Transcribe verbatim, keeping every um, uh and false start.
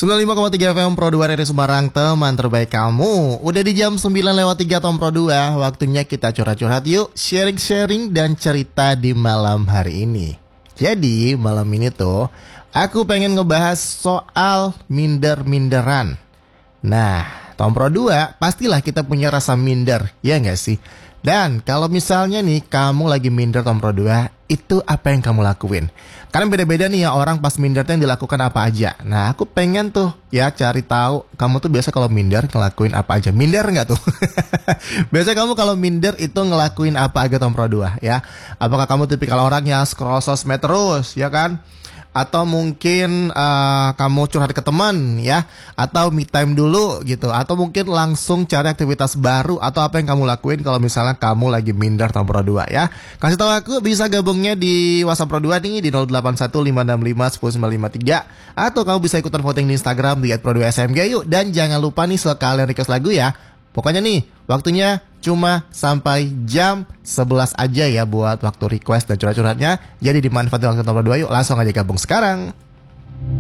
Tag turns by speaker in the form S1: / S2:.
S1: sembilan puluh lima koma tiga F M Pro dua R R I Semarang, teman terbaik kamu. Udah di jam sembilan lewat tiga Tom Pro dua. Waktunya kita curhat-curhat yuk, sharing-sharing dan cerita di malam hari ini. Jadi malam ini tuh aku pengen ngebahas soal minder-minderan. Nah, Tom Pro dua pastilah kita punya rasa minder, ya nggak sih? Dan kalau misalnya nih kamu lagi minder Tom Pro dua, itu apa yang kamu lakuin? Karena beda-beda nih ya orang pas minder tuh yang dilakukan apa aja. Nah aku pengen tuh ya cari tahu kamu tuh biasa kalau minder ngelakuin apa aja. Minder nggak tuh? Biasa kamu kalau minder itu ngelakuin apa aja Tom Pro dua ya? Apakah kamu tipikal orang yang scroll sosmed terus ya kan? Atau mungkin uh, kamu curhat ke teman ya, atau me time dulu gitu, atau mungkin langsung cari aktivitas baru, atau apa yang kamu lakuin kalau misalnya kamu lagi minder Tom Pro dua ya. Kasih tahu aku, bisa gabungnya di WhatsApp Pro dua nih di nol delapan satu lima enam lima satu nol sembilan lima tiga, atau kamu bisa ikutan voting di Instagram di et pro dua S M G yuk. Dan jangan lupa nih sekalian request lagu ya. Pokoknya nih waktunya cuma sampai jam sebelas aja ya buat waktu request dan curhat-curhatnya. Jadi dimanfaatkan waktu Tom Pro dua yuk, langsung aja gabung sekarang.